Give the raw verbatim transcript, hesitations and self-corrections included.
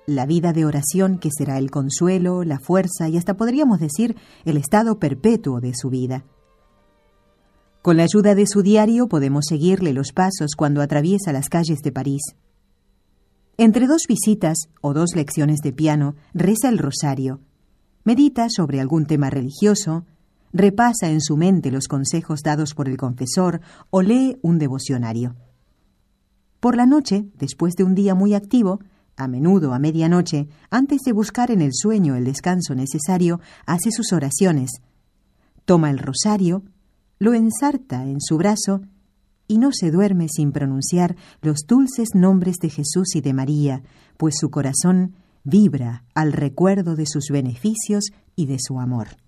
la vida de oración que será el consuelo, la fuerza y hasta podríamos decir el estado perpetuo de su vida. Con la ayuda de su diario podemos seguirle los pasos cuando atraviesa las calles de París. Entre dos visitas o dos lecciones de piano, reza el rosario, medita sobre algún tema religioso, repasa en su mente los consejos dados por el confesor o lee un devocionario. Por la noche, después de un día muy activo, a menudo a medianoche, antes de buscar en el sueño el descanso necesario, hace sus oraciones, toma el rosario, lo ensarta en su brazo y no se duerme sin pronunciar los dulces nombres de Jesús y de María, pues su corazón vibra al recuerdo de sus beneficios y de su amor.